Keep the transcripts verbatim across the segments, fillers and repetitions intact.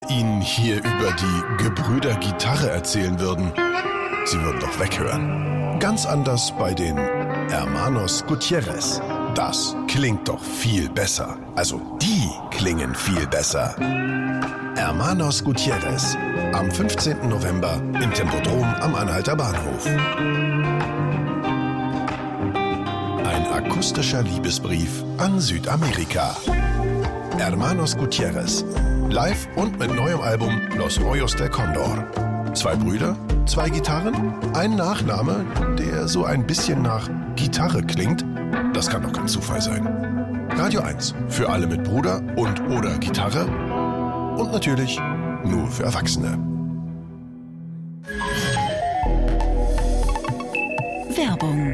Ihnen hier über die Gebrüder Gitarre erzählen würden, Sie würden doch weghören. Ganz anders bei den Hermanos Gutierrez. Das klingt doch viel besser. Also die klingen viel besser. Hermanos Gutierrez. Am fünfzehnten November im Tempodrom am Anhalter Bahnhof. Ein akustischer Liebesbrief an Südamerika. Hermanos Gutierrez. Live und mit neuem Album Los Rollos del Condor. Zwei Brüder, zwei Gitarren, ein Nachname, der so ein bisschen nach Gitarre klingt. Das kann doch kein Zufall sein. Radio eins für alle mit Bruder und oder Gitarre. Und natürlich nur für Erwachsene. Werbung.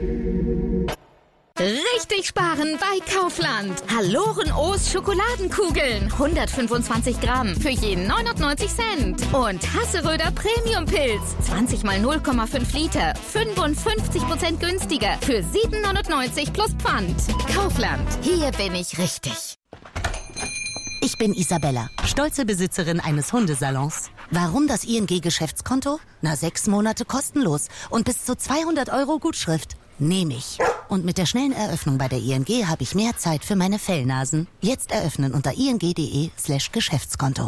Richtig sparen bei Kaufland. Halloren O's Schokoladenkugeln. hundertfünfundzwanzig Gramm für jeden neunundneunzig Cent. Und Hasseröder Premium Pilz. zwanzig mal null Komma fünf Liter. fünfundfünfzig Prozent günstiger. Für sieben neunundneunzig plus Pfand. Kaufland. Hier bin ich richtig. Ich bin Isabella, stolze Besitzerin eines Hundesalons. Warum das I N G-Geschäftskonto? Na, sechs Monate kostenlos und bis zu zweihundert Euro Gutschrift. Nehme ich. Und mit der schnellen Eröffnung bei der I N G habe ich mehr Zeit für meine Fellnasen. Jetzt eröffnen unter ing.de slash Geschäftskonto.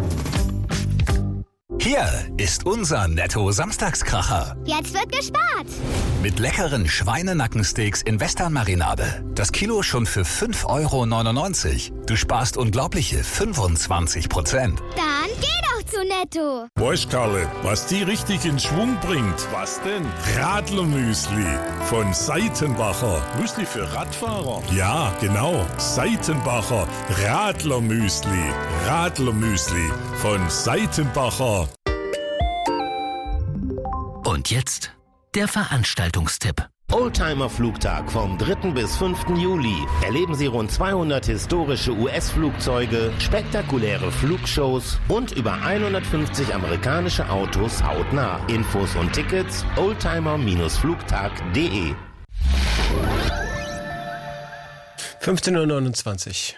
Hier ist unser Netto-Samstagskracher. Jetzt wird gespart. Mit leckeren Schweinenackensteaks in Western-Marinade. Das Kilo schon für fünf Euro neunundneunzig. Du sparst unglaubliche fünfundzwanzig Prozent. Dann geh doch zu Netto. Weißt, Karle, was die richtig in Schwung bringt? Was denn? Radlermüsli von Seitenbacher. Müsli für Radfahrer? Ja, genau. Seitenbacher Radlermüsli. Radlermüsli von Seitenbacher. Und jetzt der Veranstaltungstipp. Oldtimer-Flugtag vom dritten bis fünften Juli. Erleben Sie rund zweihundert historische U S-Flugzeuge, spektakuläre Flugshows und über hundertfünfzig amerikanische Autos hautnah. Infos und Tickets oldtimer Flugtag punkt de. fünfzehn Uhr neunundzwanzig.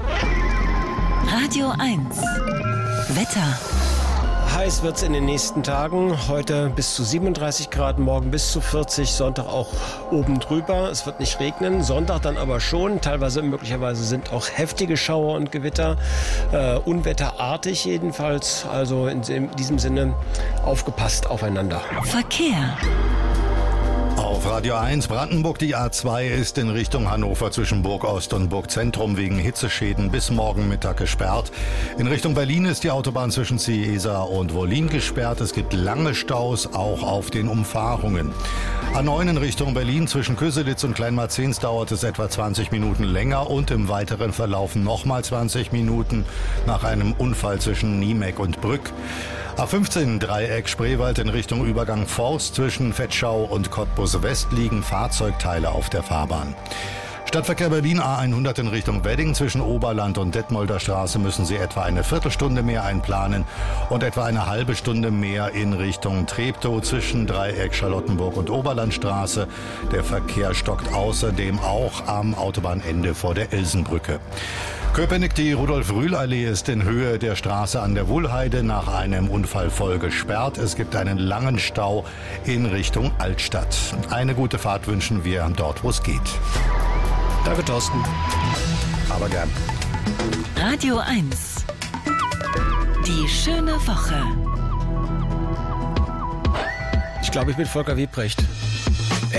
Radio eins. Wetter. Heiß wird es in den nächsten Tagen. Heute bis zu siebenunddreißig Grad, morgen bis zu vierzig, Sonntag auch oben drüber. Es wird nicht regnen, Sonntag dann aber schon. Teilweise möglicherweise sind auch heftige Schauer und Gewitter, äh, unwetterartig jedenfalls. Also in, in diesem Sinne aufgepasst aufeinander. Verkehr. Auf Radio eins Brandenburg, die A zwei ist in Richtung Hannover zwischen Burgost und Burgzentrum wegen Hitzeschäden bis morgen Mittag gesperrt. In Richtung Berlin ist die Autobahn zwischen Ciesa und Wollin gesperrt. Es gibt lange Staus, auch auf den Umfahrungen. A neun in Richtung Berlin zwischen Köselitz und Kleinmarzens dauert es etwa zwanzig Minuten länger und im weiteren Verlauf nochmal zwanzig Minuten nach einem Unfall zwischen Niemeck und Brück. A fünfzehn Dreieck Spreewald in Richtung Übergang Forst zwischen Vetschau und Cottbus West liegen Fahrzeugteile auf der Fahrbahn. Stadtverkehr Berlin A hundert in Richtung Wedding zwischen Oberland und Detmolder Straße müssen Sie etwa eine Viertelstunde mehr einplanen und etwa eine halbe Stunde mehr in Richtung Treptow zwischen Dreieck Charlottenburg und Oberlandstraße. Der Verkehr stockt außerdem auch am Autobahnende vor der Ilsenbrücke. Köpenick, die Rudolf-Rühl-Allee ist in Höhe der Straße an der Wuhlheide nach einem Unfall voll gesperrt. Es gibt einen langen Stau in Richtung Altstadt. Eine gute Fahrt wünschen wir dort, wo es geht. Danke, Thorsten. Aber gern. Radio eins. Die schöne Woche. Ich glaube, ich bin Volker Wiebrecht.